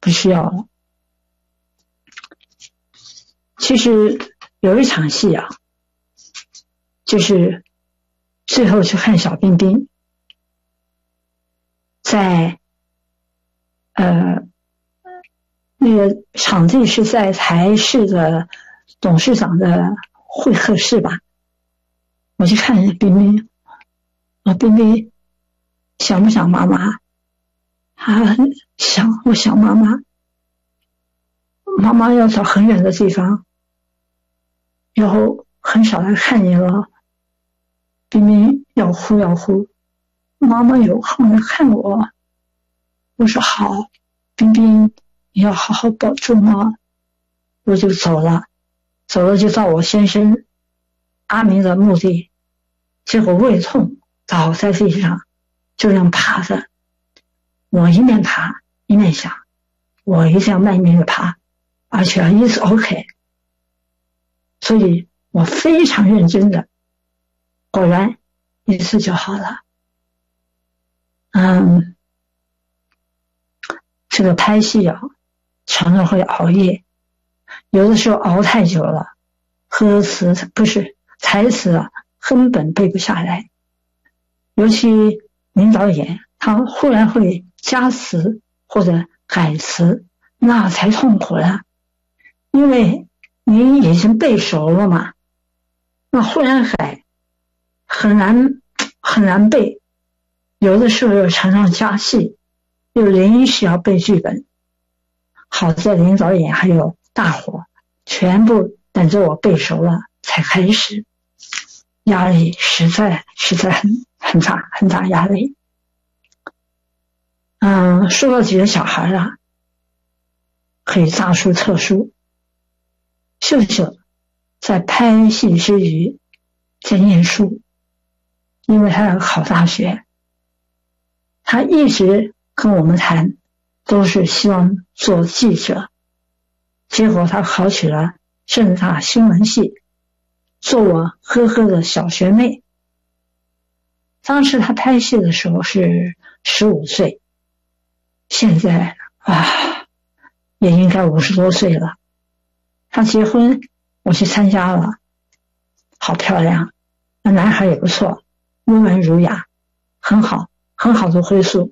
不需要了。其实有一场戏啊，就是最后去看小冰冰，在那个场地是在台视的董事长的会客室吧。我去看冰冰，冰冰想不想妈妈？想，我想妈妈。妈妈要找很远的地方，然后很少来看你了。冰冰要哭，妈妈有空来看我。我说好，冰冰你要好好保重啊。我就走了就到我先生阿明的墓地，结果胃痛倒在地上，就这样爬着。我一面爬一面想，我一定要卖命的爬，而且一直 OK。所以我非常认真的，果然一次就好了。这个拍戏啊，常常会熬夜，有的时候熬太久了，台词啊，根本背不下来。尤其林导演他忽然会加词或者改词，那才痛苦了，因为你已经背熟了嘛，那忽然改很难背。有的时候又常常加戏，又临时要背剧本。好在林导演还有大伙全部等着我背熟了才开始，压力实在很大压力。说到几个小孩啊，可以大书特书。秀秀在拍戏之余在念书，因为他要考大学。他一直跟我们谈，都是希望做记者。结果他考取了政大新闻系，做我哥哥的小学妹。当时他拍戏的时候是15岁，现在也应该50多岁了。他结婚我去参加了，好漂亮，那男孩也不错，温文儒雅，很好的归宿。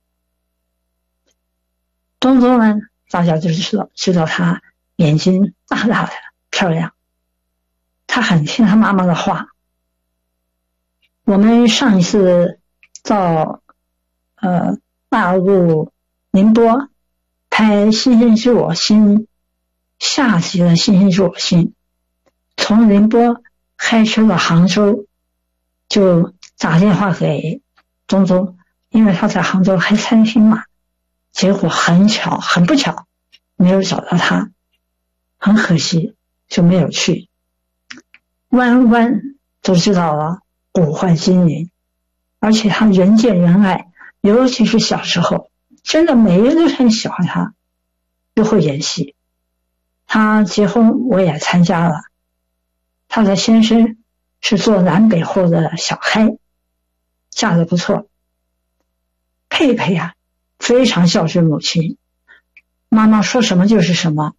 东东呢，大家就知道他眼睛大大的漂亮，他很听他妈妈的话。我们上一次到大陆宁波拍《星星知我心》下集的《星星知我心》，从宁波开车到杭州，就打电话给东东，因为他在杭州开餐厅嘛。结果很不巧没有找到他，很可惜就没有去。弯弯都知道了，古坏今灵，而且他人见人爱，尤其是小时候，真的每个人都很喜欢他，又会演戏。他结婚我也参加了，他的先生是做南北货的小开，嫁得不错。佩佩啊，非常孝顺母亲，妈妈说什么就是什么。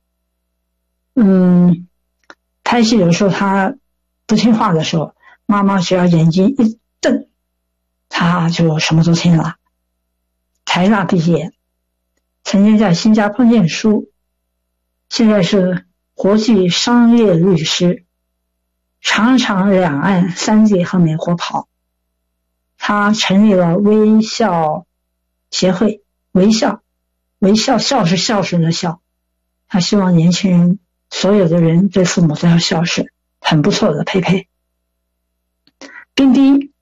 拍戏有时候他不听话的时候，妈妈只要眼睛一瞪，他就什么都听了。台大毕业，曾经在新加坡念书，现在是国际商业律师，常常两岸3地和美国跑。他成立了微笑协会，微笑孝是孝顺的孝，他希望年轻人所有的人对父母都要孝顺，很不错的佩佩。冰冰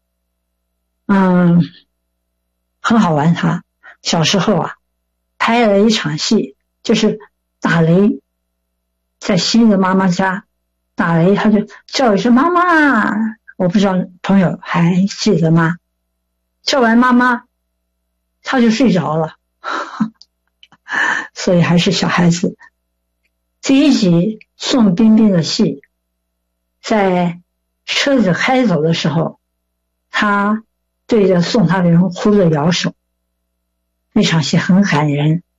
很好玩。他小时候啊拍了一场戏，就是打雷，在新的妈妈家打雷，他就叫一声妈妈，我不知道朋友还记得吗？叫完妈妈他就睡着了所以还是小孩子。第一集送冰冰的戏，在车子开走的时候，他对着送他的人哭着摇手，那场戏很感人。